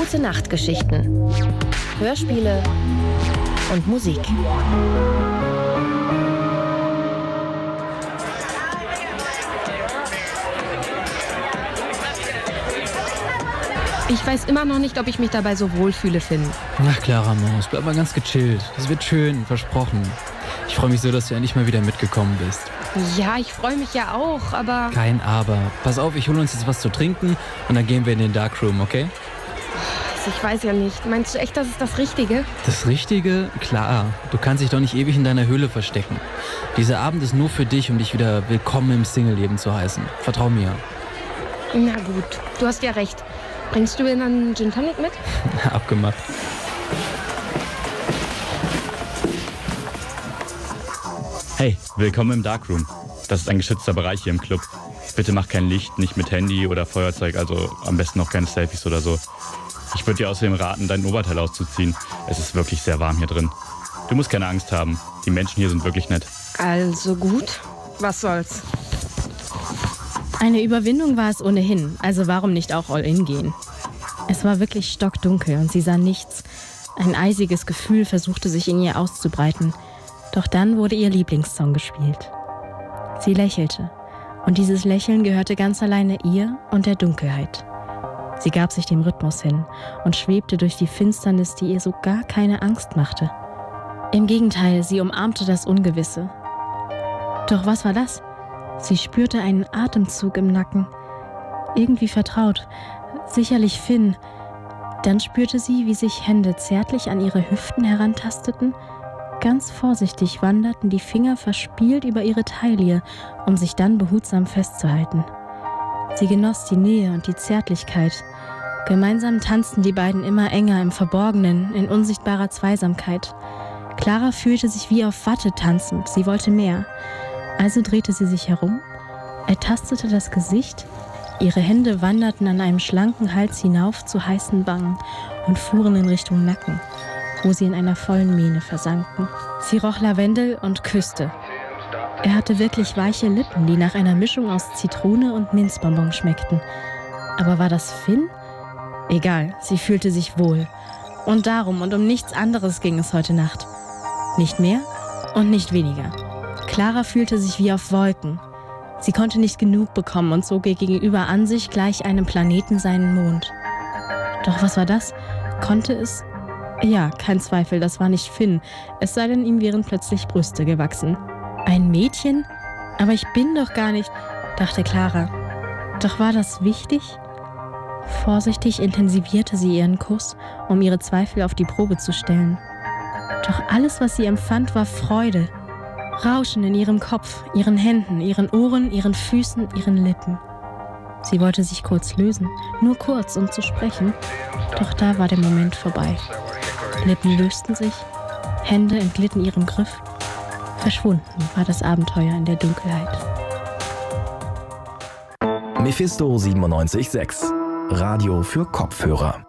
Gute Nachtgeschichten, Hörspiele und Musik. Ich weiß immer noch nicht, ob ich mich dabei so wohlfühle, Finn. Ach, Clara Maus, bleib mal ganz gechillt. Das wird schön, versprochen. Ich freue mich so, dass du endlich mal wieder mitgekommen bist. Ja, ich freue mich ja auch, aber... Kein Aber. Pass auf, ich hole uns jetzt was zu trinken und dann gehen wir in den Darkroom, okay? Ich weiß ja nicht. Meinst du echt, das ist das Richtige? Das Richtige? Klar. Du kannst dich doch nicht ewig in deiner Höhle verstecken. Dieser Abend ist nur für dich, um dich wieder willkommen im Single-Leben zu heißen. Vertrau mir. Na gut, du hast ja recht. Bringst du mir dann einen Gin Tonic mit? Abgemacht. Hey, willkommen im Darkroom. Das ist ein geschützter Bereich hier im Club. Bitte mach kein Licht, nicht mit Handy oder Feuerzeug, also am besten auch keine Selfies oder so. Ich würde dir außerdem raten, dein Oberteil auszuziehen. Es ist wirklich sehr warm hier drin. Du musst keine Angst haben. Die Menschen hier sind wirklich nett. Also gut, was soll's. Eine Überwindung war es ohnehin, also warum nicht auch all in gehen? Es war wirklich stockdunkel und sie sah nichts. Ein eisiges Gefühl versuchte sich in ihr auszubreiten. Doch dann wurde ihr Lieblingssong gespielt. Sie lächelte und dieses Lächeln gehörte ganz alleine ihr und der Dunkelheit. Sie gab sich dem Rhythmus hin und schwebte durch die Finsternis, die ihr so gar keine Angst machte. Im Gegenteil, sie umarmte das Ungewisse. Doch was war das? Sie spürte einen Atemzug im Nacken. Irgendwie vertraut. Sicherlich Finn. Dann spürte sie, wie sich Hände zärtlich an ihre Hüften herantasteten. Ganz vorsichtig wanderten die Finger verspielt über ihre Taille, um sich dann behutsam festzuhalten. Sie genoss die Nähe und die Zärtlichkeit. Gemeinsam tanzten die beiden immer enger im Verborgenen, in unsichtbarer Zweisamkeit. Clara fühlte sich wie auf Watte tanzend. Sie wollte mehr. Also drehte sie sich herum, ertastete das Gesicht, ihre Hände wanderten an einem schlanken Hals hinauf zu heißen Wangen und fuhren in Richtung Nacken, wo sie in einer vollen Mähne versanken. Sie roch Lavendel und küsste. Er hatte wirklich weiche Lippen, die nach einer Mischung aus Zitrone und Minzbonbon schmeckten. Aber war das Finn? Egal, sie fühlte sich wohl. Und darum und um nichts anderes ging es heute Nacht. Nicht mehr und nicht weniger. Clara fühlte sich wie auf Wolken. Sie konnte nicht genug bekommen und zog ihr gegenüber an sich gleich einem Planeten seinen Mond. Doch was war das? Konnte es? Ja, kein Zweifel, das war nicht Finn, es sei denn, ihm wären plötzlich Brüste gewachsen. Ein Mädchen? Aber ich bin doch gar nicht, dachte Clara. Doch war das wichtig? Vorsichtig intensivierte sie ihren Kuss, um ihre Zweifel auf die Probe zu stellen. Doch alles, was sie empfand, war Freude. Rauschen in ihrem Kopf, ihren Händen, ihren Ohren, ihren Füßen, ihren Lippen. Sie wollte sich kurz lösen, nur kurz, um zu sprechen. Doch da war der Moment vorbei. Lippen lösten sich, Hände entglitten ihrem Griff. Verschwunden war das Abenteuer in der Dunkelheit. Mephisto 97.6 Radio für Kopfhörer.